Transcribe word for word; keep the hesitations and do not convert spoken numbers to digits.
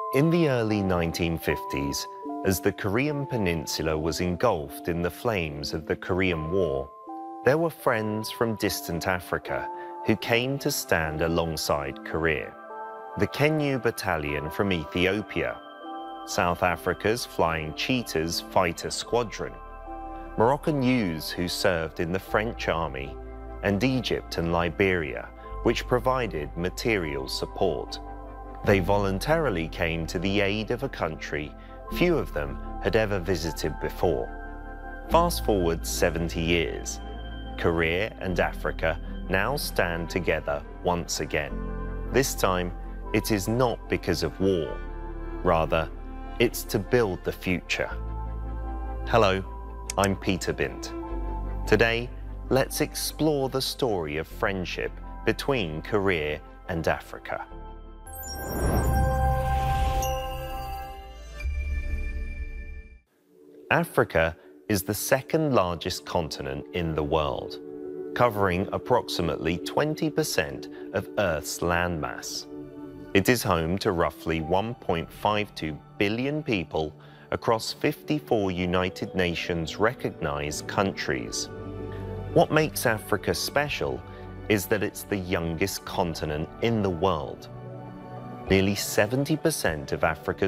In the early nineteen fifties, as the Korean peninsula was engulfed in the flames of the Korean War, there were friends from distant Africa who came to stand alongside Korea. The Kenyu Battalion from Ethiopia, South Africa's Flying Cheetahs Fighter Squadron, Moroccan youths who served in the French Army, and Egypt and Liberia, which provided material support. They voluntarily came to the aid of a country few of them had ever visited before. Fast forward seventy years, Korea and Africa now stand together once again. This time, it is not because of war. Rather, it's to build the future. Hello, I'm Peter Bint. Today, let's explore the story of friendship between Korea and Africa. Africa is the second largest continent in the world, covering approximately twenty percent of Earth's landmass. It is home to roughly one point five two billion people across fifty-four United Nations recognized countries. What makes Africa special is that it's the youngest continent in the world. Nearly seventy percent of Africa's